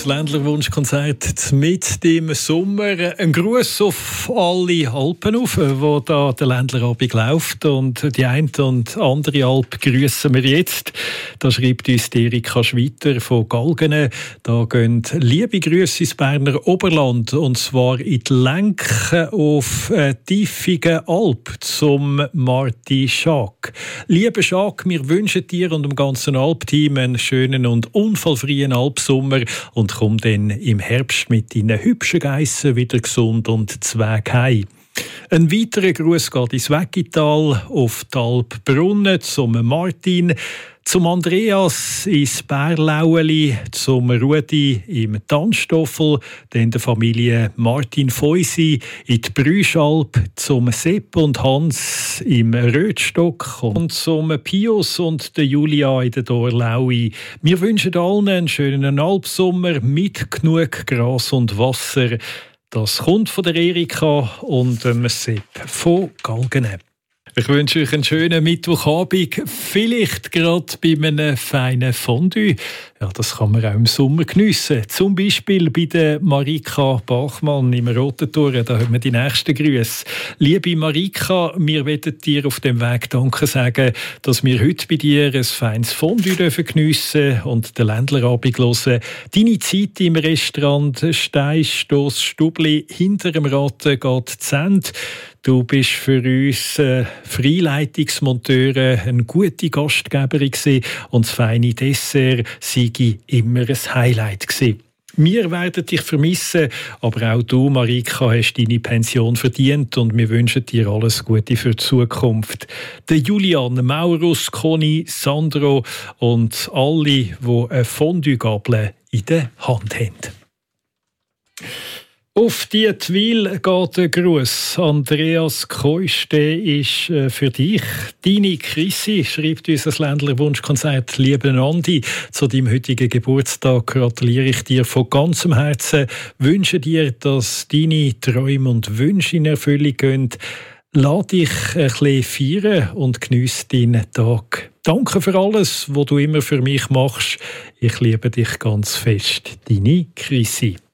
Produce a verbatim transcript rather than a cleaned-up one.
das Ländlerwunschkonzert mit dem Sommer. Ein Gruß auf alle Alpen auf, wo da der Ländlerabend läuft. Und die eine und andere Alp grüßen wir jetzt. Da schreibt uns Erika Schweiter von Galgenen. Da gehen liebe Grüße ins Berner Oberland. Und zwar in die Lenken auf Tiefigen Alp zum Marti Schaak. Lieber Schaak, wir wünschen dir und dem ganzen Alpteam einen schönen und unfallfreien Alpsommer und komm dann im Herbst mit deinen hübschen Geissen wieder gesund und zweig heim. Ein weiterer Gruß geht ins Weggital auf die Alp Brunnen zum Martin, zum Andreas ins Bärlaueli, zum Rudi im Tanzstoffel, dann der Familie Martin Feusi in die Brüschalp, zum Sepp und Hans im Rötstock und zum Pius und der Julia in der Dorlaui. Wir wünschen allen einen schönen Alpsommer mit genug Gras und Wasser. Das kommt von der Erika und dem Sepp von Galgenen. Ich wünsche euch einen schönen Mittwochabend, vielleicht gerade bei einem feinen Fondue. Ja, das kann man auch im Sommer geniessen. Zum Beispiel bei der Marika Bachmann im Rotentor. Da haben wir die nächsten Grüße. Liebe Marika, wir wollen dir auf dem Weg Danke sagen, dass wir heute bei dir ein feines Fondue geniessen dürfen und den Ländlerabend hören. Deine Zeit im Restaurant Steinstoss Stubli hinter dem Ratten geht zu Ende. Du bist für uns äh, Freileitungsmonteure eine gute Gastgeberin gewesen und das feine Dessert sei immer ein Highlight gewesen. Wir werden dich vermissen, aber auch du, Marika, hast deine Pension verdient und wir wünschen dir alles Gute für die Zukunft. Der Julian, Maurus, Conny, Sandro und alle, die eine Fondue-Gabel in der Hand haben. Auf die Twil geht der Gruß. Andreas Keuste ist äh, für dich. Deine Chrissy schreibt uns das Ländlerwunschkonzert «Lieber Andi». Zu deinem heutigen Geburtstag gratuliere ich dir von ganzem Herzen. Wünsche dir, dass deine Träume und Wünsche in Erfüllung gehen. Lass dich ein bisschen feiern und geniesse deinen Tag. Danke für alles, was du immer für mich machst. Ich liebe dich ganz fest. Deine Chrissy.